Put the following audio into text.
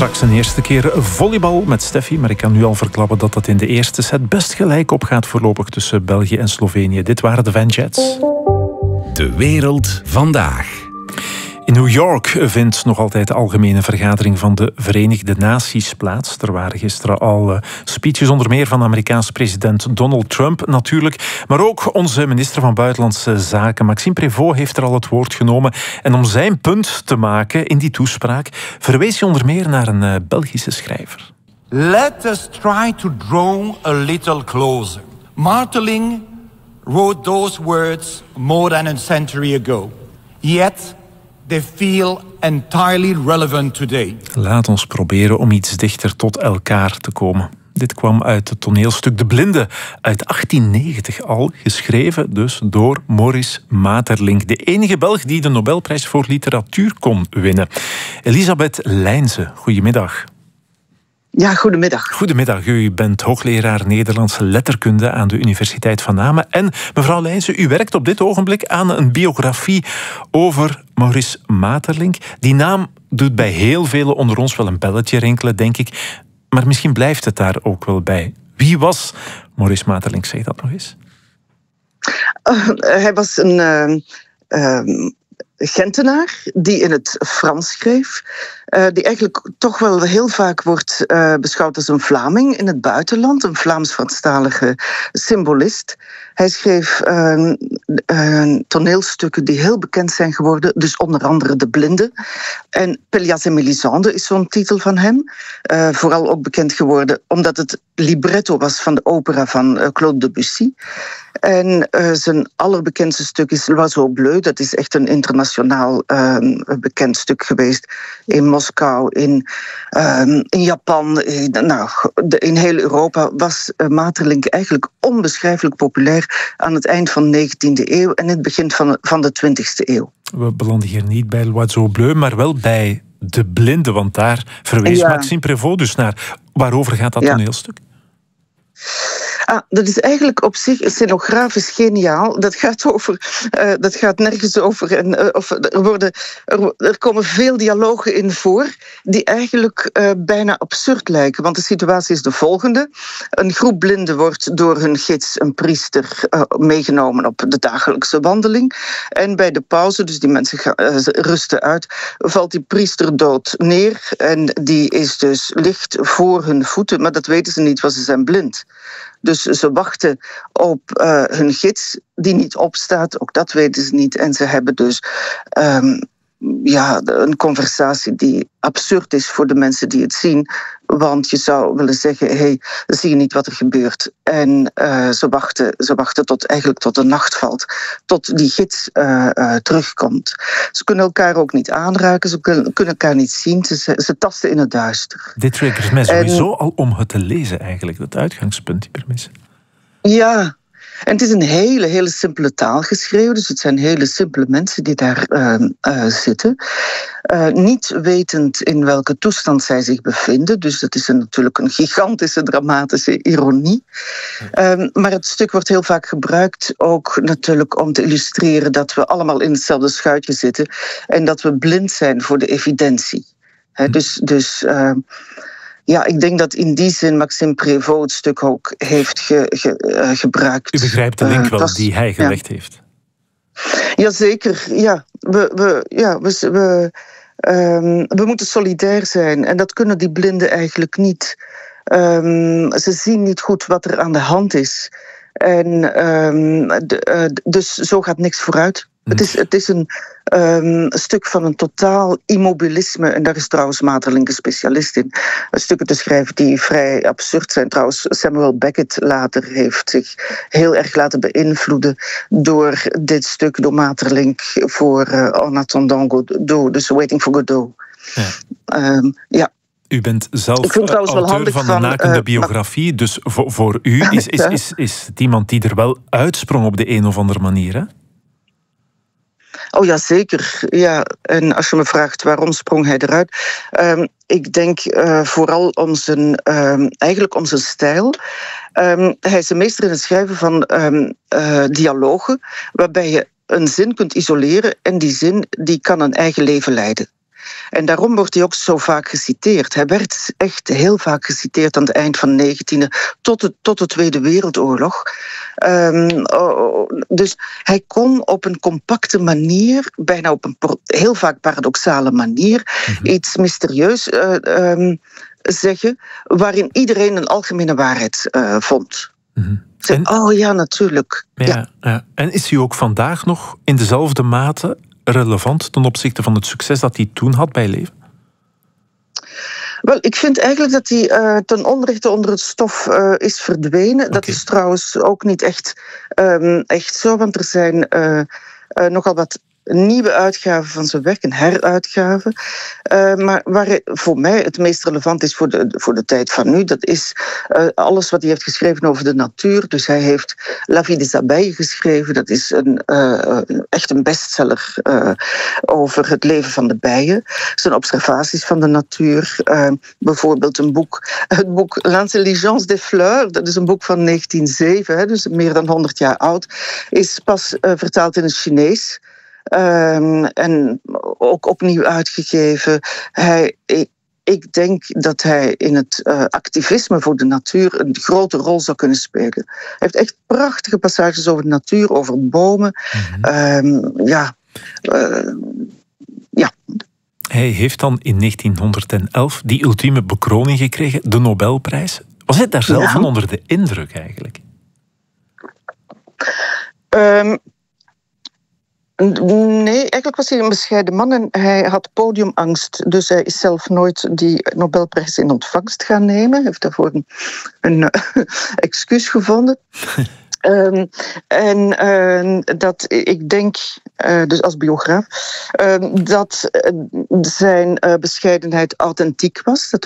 Straks een eerste keer volleybal met Steffi, maar ik kan nu al verklappen dat dat in de eerste set best gelijk op gaat voorlopig tussen België en Slovenië. Dit waren de Van Jets. De wereld vandaag. In New York vindt nog altijd de algemene vergadering van de Verenigde Naties plaats. Er waren gisteren al speeches onder meer van Amerikaans president Donald Trump natuurlijk. Maar ook onze minister van Buitenlandse Zaken, Maxime Prévost, heeft er al het woord genomen. En om zijn punt te maken in die toespraak verwees hij onder meer naar een Belgische schrijver. Let us try to draw a little closer. Marteling wrote those words more than a century ago. Yet they feel entirely relevant today. Laat ons proberen om iets dichter tot elkaar te komen. Dit kwam uit het toneelstuk De Blinde uit 1890 al, geschreven dus door Maurice Maeterlinck, de enige Belg die de Nobelprijs voor literatuur kon winnen. Elisabeth Lijnse, goedemiddag. Ja, goedemiddag. Goedemiddag, u bent hoogleraar Nederlandse letterkunde aan de Universiteit van Namen. En mevrouw Lijnse, u werkt op dit ogenblik aan een biografie over Maurice Maeterlinck. Die naam doet bij heel velen onder ons wel een belletje rinkelen, denk ik. Maar misschien blijft het daar ook wel bij. Wie was Maurice Maeterlinck? Zeg dat nog eens. Hij was een Gentenaar die in het Frans schreef. Die eigenlijk toch wel heel vaak wordt beschouwd als een Vlaming in het buitenland. Een Vlaams-Franstalige symbolist. Hij schreef toneelstukken die heel bekend zijn geworden. Dus onder andere De Blinde. En Pelléas et Mélisande is zo'n titel van hem. Vooral ook bekend geworden omdat het libretto was van de opera van Claude Debussy. En zijn allerbekendste stuk is L'Oiseau Bleu. Dat is echt een internationaal bekend stuk geweest. In Moskou, in Japan, in heel Europa was Maeterlinck eigenlijk onbeschrijfelijk populair aan het eind van de 19e eeuw en het begin van de 20e eeuw. We belanden hier niet bij L'Oiseau Bleu, maar wel bij De Blinde, want daar verwees Maxime Prévost dus naar. Waarover gaat dat toneelstuk? Dat is eigenlijk op zich scenografisch geniaal. Dat gaat nergens over. En, er komen veel dialogen in voor die eigenlijk bijna absurd lijken. Want de situatie is de volgende. Een groep blinden wordt door hun gids, een priester, meegenomen op de dagelijkse wandeling. En bij de pauze, dus die mensen rusten uit, valt die priester dood neer. En die ligt voor hun voeten, maar dat weten ze niet, want ze zijn blind. Dus ze wachten op hun gids die niet opstaat, ook dat weten ze niet. En ze hebben dus een conversatie die absurd is voor de mensen die het zien. Want je zou willen zeggen, dan zie je niet wat er gebeurt. En ze wachten tot de nacht valt. Tot die gids terugkomt. Ze kunnen elkaar ook niet aanraken. Ze kunnen elkaar niet zien. Ze tasten in het duister. Dit triggert mij sowieso al om het te lezen eigenlijk. Dat uitgangspunt, die premisse. Ja. En het is een hele, hele simpele taal geschreven. Dus het zijn hele simpele mensen die daar zitten. Niet wetend in welke toestand zij zich bevinden. Dus dat is natuurlijk een gigantische dramatische ironie. Maar het stuk wordt heel vaak gebruikt ook natuurlijk om te illustreren dat we allemaal in hetzelfde schuitje zitten. En dat we blind zijn voor de evidentie. Ik denk dat in die zin Maxime Prévost het stuk ook heeft gebruikt. U begrijpt de link wel die hij gelegd heeft? Jazeker, ja. We moeten solidair zijn. En dat kunnen die blinden eigenlijk niet. Ze zien niet goed wat er aan de hand is. En dus zo gaat niks vooruit. Het is een stuk van een totaal immobilisme. En daar is trouwens Maeterlinck een specialist in. Stukken te schrijven die vrij absurd zijn. Trouwens, Samuel Beckett later heeft zich heel erg laten beïnvloeden door dit stuk, door Maeterlinck voor En attendant Godot, dus Waiting for Godot. Ja. U bent zelf auteur van de nakende biografie. Dus voor u is het iemand die er wel uitsprong op de een of andere manier, hè? Oh ja, zeker. Ja. En als je me vraagt waarom sprong hij eruit, ik denk vooral om zijn stijl. Hij is een meester in het schrijven van dialogen, waarbij je een zin kunt isoleren en die zin die kan een eigen leven leiden. En daarom wordt hij ook zo vaak geciteerd. Hij werd echt heel vaak geciteerd aan het eind van de 19e tot de Tweede Wereldoorlog. Dus hij kon op een compacte manier, bijna op een heel vaak paradoxale manier, iets mysterieus zeggen, waarin iedereen een algemene waarheid vond. Oh ja, natuurlijk. Ja. En is hij ook vandaag nog in dezelfde mate relevant ten opzichte van het succes dat hij toen had bij leven? Wel, ik vind eigenlijk dat hij ten onrechte onder het stof is verdwenen. Dat is trouwens ook niet echt zo, want er zijn nogal wat nieuwe uitgaven van zijn werk, een heruitgave. Maar waar voor mij het meest relevant is voor de tijd van nu, dat is alles wat hij heeft geschreven over de natuur. Dus hij heeft La Vie des Abeilles geschreven. Dat is echt een bestseller over het leven van de bijen. Zijn observaties van de natuur. Bijvoorbeeld het boek L'Intelligence des Fleurs. Dat is een boek van 1907, dus meer dan 100 jaar oud. Is pas vertaald in het Chinees. En ook opnieuw uitgegeven. Ik denk dat hij in het activisme voor de natuur een grote rol zou kunnen spelen. Hij heeft echt prachtige passages over de natuur, over bomen. Hij heeft dan in 1911 die ultieme bekroning gekregen, de Nobelprijs. Was hij daar zelf van onder de indruk eigenlijk? Nee, eigenlijk was hij een bescheiden man en hij had podiumangst. Dus hij is zelf nooit die Nobelprijs in ontvangst gaan nemen. Hij heeft daarvoor een excuus gevonden. Dat ik denk, dus als biograaf, dat zijn bescheidenheid authentiek was. Dat